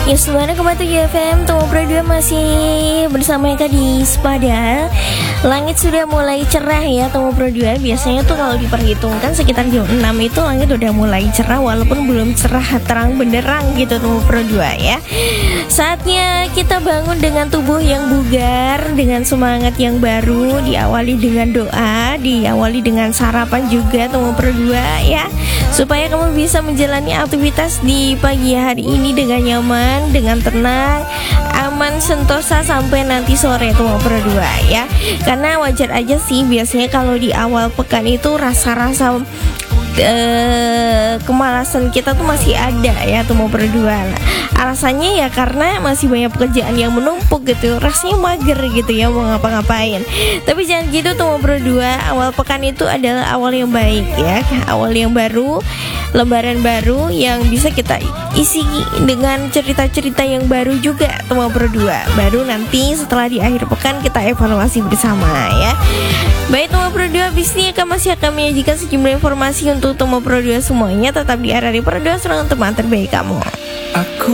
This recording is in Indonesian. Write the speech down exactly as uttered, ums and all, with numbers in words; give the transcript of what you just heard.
Ya sembilan koma tujuh F M Tomo Pro dua masih bersama Eka di Sepada. Langit sudah mulai cerah ya Tomo Pro dua. Biasanya tuh kalau diperhitungkan sekitar jam enam itu langit udah mulai cerah, walaupun belum cerah terang benderang gitu Tomo Pro dua ya. Saatnya kita bangun dengan tubuh yang bugar, dengan semangat yang baru. Diawali dengan doa, diawali dengan sarapan juga Tomo Pro dua ya, supaya kamu bisa menjalani aktivitas di pagi hari ini dengan nyaman, dengan tenang, aman, sentosa sampai nanti sore Tomo Pro dua ya. Karena wajar aja sih biasanya kalau di awal pekan itu rasa-rasa Uh, kemalasan kita tuh masih ada ya Tomo Pro dua. Alasannya ya karena masih banyak pekerjaan yang menumpuk gitu, rasanya mager gitu ya mau ngapa-ngapain. Tapi jangan gitu Tomo Pro dua, awal pekan itu adalah awal yang baik ya, awal yang baru, lembaran baru yang bisa kita isi dengan cerita-cerita yang baru juga Tomo Pro dua. Baru nanti setelah di akhir pekan kita evaluasi bersama ya. Baik Tomo Pro dua, bisnis akan masih akan menyajikan sejumlah informasi untuk Tomo Pro dua semuanya. Tetap di R R I Pro dua, serangan teman terbaik kamu. Aku